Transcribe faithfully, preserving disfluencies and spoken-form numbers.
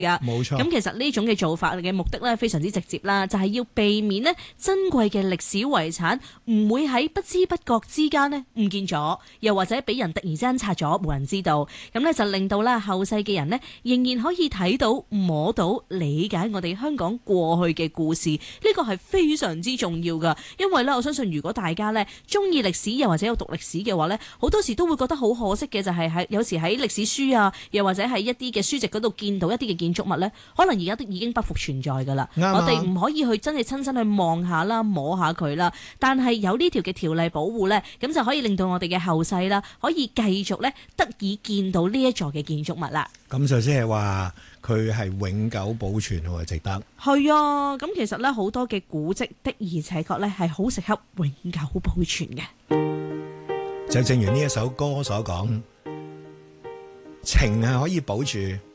冇錯。 咁其實呢種嘅做法嘅目的咧非常之直接啦，就係要避免呢珍貴嘅歷史遺產唔會喺不知不覺之間呢唔見咗，又或者俾人突然之間拆咗，冇人知道。咁呢就令到咧後世嘅人呢仍然可以睇到、摸到、理解我哋香港過去嘅故事。呢個係非常之重要噶，因為咧我相信如果大家呢中意歷史又或者有讀歷史嘅話呢，好多時都會覺得好可惜嘅就係喺有時喺歷史書啊，又或者喺一啲嘅書籍嗰度見到一啲嘅建築物呢，可能而家都已經不復存在噶啦。 啊、 我哋唔可以去真係親身去望下啦、摸下佢啦。但係有呢條嘅條例保護呢，咁就可以令到我哋嘅後世啦，可以繼續呢得以見到呢一座嘅建築物啦。 咁就即係話佢係永久保存喎，值得。 係啊，咁其實呢，好多嘅古蹟的而且確呢係好適合永久保存嘅。 就正如呢一首歌所講，情係可以保住。